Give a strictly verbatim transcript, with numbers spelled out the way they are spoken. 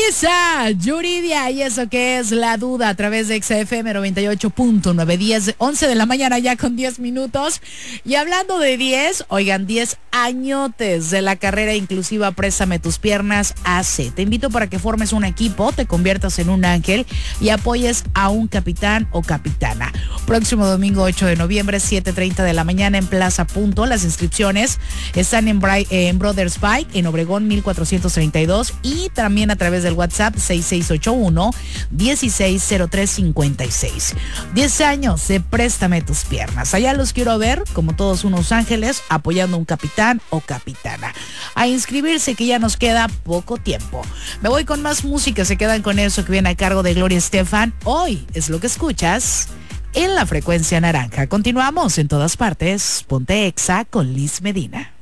Isa, Yuridia, y eso que es La Duda a través de X F M noventa y ocho punto nueve, diez, once de la mañana ya con diez minutos. Y hablando de diez, oigan, diez añotes de la carrera inclusiva Préstame tus piernas A C. Te invito para que formes un equipo, te conviertas en un ángel y apoyes a un capitán o capitana. Próximo domingo ocho de noviembre, siete treinta de la mañana en Plaza Punto. Las inscripciones están en, Bri- en Brothers Bike, en Obregón mil cuatrocientos treinta y dos, y también a través del WhatsApp seis seis ocho uno, uno seis cero tres cinco seis. diez años de Préstame tus piernas. Allá los quiero ver, como todos unos ángeles, apoyando a un capitán o capitana. A inscribirse, que ya nos queda poco tiempo. Me voy con más música, se quedan con eso que viene a cargo de Gloria Estefan. Hoy es lo que escuchas en la frecuencia naranja. Continuamos en todas partes. Ponte Exa con Liz Medina.